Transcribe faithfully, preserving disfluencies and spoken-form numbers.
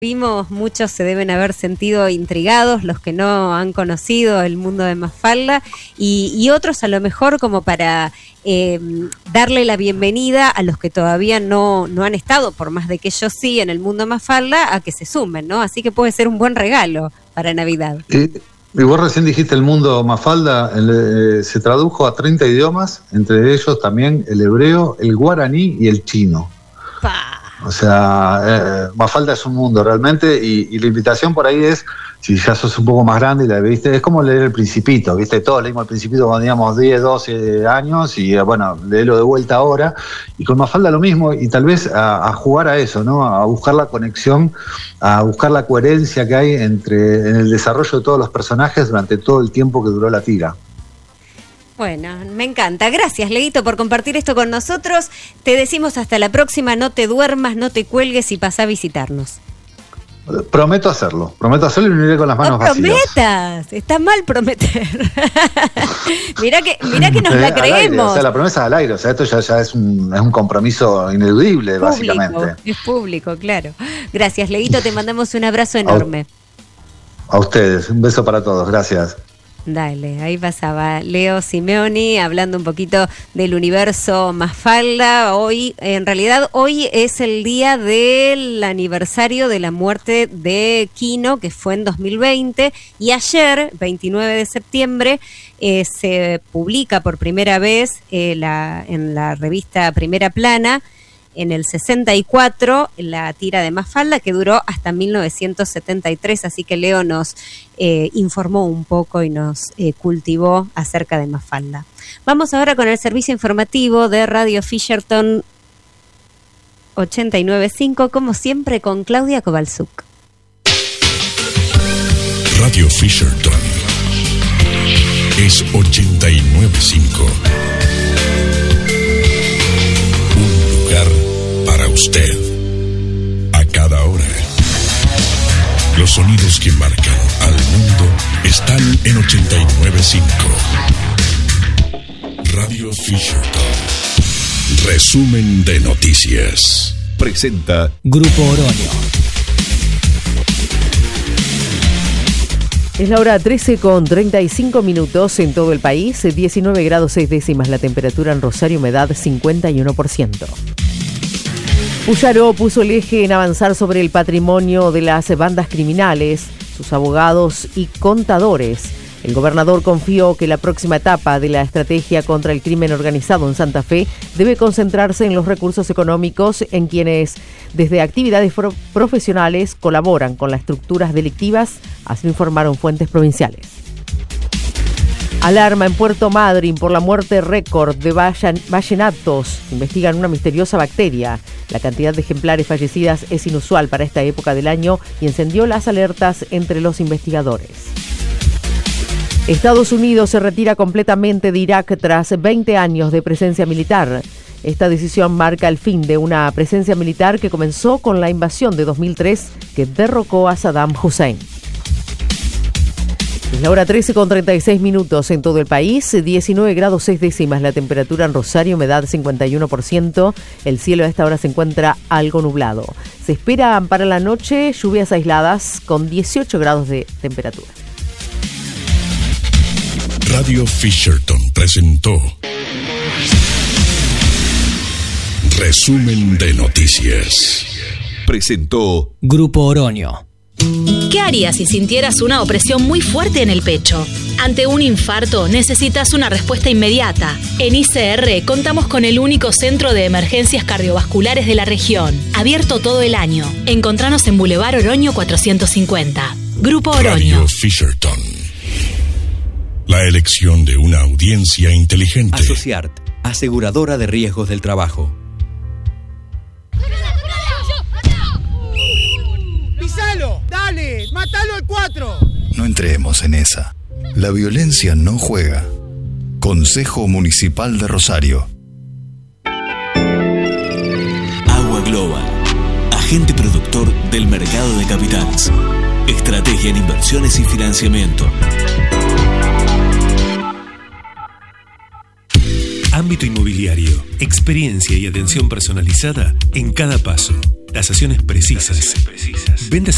Vimos, muchos se deben haber sentido intrigados, los que no han conocido el mundo de Mafalda, y, y otros a lo mejor como para eh, darle la bienvenida a los que todavía no, no han estado, por más de que ellos sí, en el mundo Mafalda, a que se sumen, ¿no? Así que puede ser un buen regalo para Navidad. Y, y vos recién dijiste el mundo Mafalda, el, eh, se tradujo a treinta idiomas, entre ellos también el hebreo, el guaraní y el chino. ¡Pah! O sea, eh, Mafalda es un mundo realmente, y, y la invitación por ahí es, si ya sos un poco más grande y la viste, es como leer El Principito, ¿viste? Todos leímos El Principito cuando teníamos diez, doce años y bueno, léelo de vuelta ahora, y con Mafalda lo mismo, y tal vez a, a jugar a eso, ¿no? A buscar la conexión, a buscar la coherencia que hay entre en el desarrollo de todos los personajes durante todo el tiempo que duró la tira. Bueno, me encanta. Gracias, Leito, por compartir esto con nosotros. Te decimos hasta la próxima. No te duermas, no te cuelgues y pasá a visitarnos. Prometo hacerlo. Prometo hacerlo y me iré con las manos no vacías. No prometas. Está mal prometer. mirá, que, mirá que nos eh, la creemos. Aire, o sea, la promesa al aire. O sea, esto ya, ya es, un, es un compromiso ineludible, público, básicamente. Es público, claro. Gracias, Leito. Te mandamos un abrazo enorme. A, a ustedes. Un beso para todos. Gracias. Dale, ahí pasaba Leo Simeoni hablando un poquito del universo Mafalda. Hoy, en realidad, hoy es el día del aniversario de la muerte de Quino, que fue en dos mil veinte, y ayer, veintinueve de septiembre, eh, se publica por primera vez eh, la, en la revista Primera Plana, en el sesenta y cuatro, la tira de Mafalda, que duró hasta mil novecientos setenta y tres, así que Leo nos eh, informó un poco y nos eh, cultivó acerca de Mafalda. Vamos ahora con el servicio informativo de Radio Fisherton ochenta y nueve punto cinco, como siempre con Claudia Kowalczuk. Radio Fisherton es ochenta y nueve punto cinco. Para usted, a cada hora. Los sonidos que marcan al mundo están en ochenta y nueve punto cinco. Radio Fisherton. Resumen de noticias. Presenta Grupo Oroño. Es la hora trece con treinta y cinco minutos en todo el país, diecinueve grados seis décimas la temperatura en Rosario, humedad cincuenta y uno por ciento. Puyaro puso el eje en avanzar sobre el patrimonio de las bandas criminales, sus abogados y contadores. El gobernador confió que la próxima etapa de la estrategia contra el crimen organizado en Santa Fe debe concentrarse en los recursos económicos en quienes, desde actividades pro- profesionales, colaboran con las estructuras delictivas, así lo informaron fuentes provinciales. Alarma en Puerto Madryn por la muerte récord de ballenatos. Investigan una misteriosa bacteria. La cantidad de ejemplares fallecidas es inusual para esta época del año y encendió las alertas entre los investigadores. Estados Unidos se retira completamente de Irak tras veinte años de presencia militar. Esta decisión marca el fin de una presencia militar que comenzó con la invasión de dos mil tres que derrocó a Saddam Hussein. Es la hora trece con treinta y seis minutos en todo el país, diecinueve grados seis décimas la temperatura en Rosario, humedad cincuenta y uno por ciento. El cielo a esta hora se encuentra algo nublado. Se esperan para la noche lluvias aisladas con dieciocho grados de temperatura. Radio Fisherton presentó Resumen de noticias. Presentó Grupo Oroño. ¿Qué harías si sintieras una opresión muy fuerte en el pecho? Ante un infarto necesitas una respuesta inmediata. En I C R contamos con el único centro de emergencias cardiovasculares de la región, abierto todo el año. Encontranos en Boulevard Oroño cuatrocientos cincuenta. Grupo Oroño. Radio Fisherton. La elección de una audiencia inteligente. Asociart, aseguradora de riesgos del trabajo. ¡Pisalo! ¡Dale! ¡Mátalo al cuatro! No entremos en esa. La violencia no juega. Consejo Municipal de Rosario. Agua Global, agente productor del mercado de capitales. Estrategia en inversiones y financiamiento. Ámbito inmobiliario, experiencia y atención personalizada en cada paso. Tasaciones precisas. Tasaciones precisas. Ventas